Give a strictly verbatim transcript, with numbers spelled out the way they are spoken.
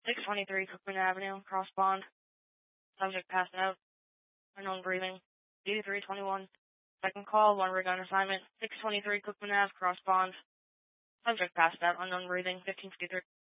six twenty-three Cookman Avenue, Cross Pond. Subject passed out. Unknown breathing. D three twenty-one. Second call, one rig on assignment. six twenty-three Cookman Ave, Cross Pond. Subject passed out. Unknown breathing. fifteen fifty-three.